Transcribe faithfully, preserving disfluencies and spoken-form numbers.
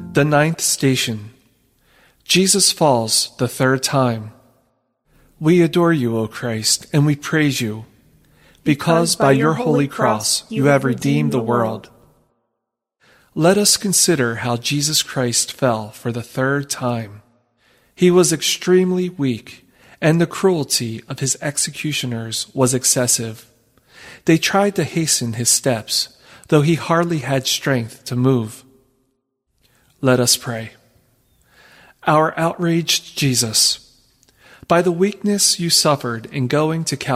The ninth station. Jesus falls the third time. We adore you, O Christ, and we praise you, because by your holy cross you have redeemed the world. Let us consider how Jesus Christ fell for the third time. He was extremely weak, and the cruelty of his executioners was excessive. They tried to hasten his steps, though he hardly had strength to move. Let us pray. Our outraged Jesus, by the weakness you suffered in going to Calvary,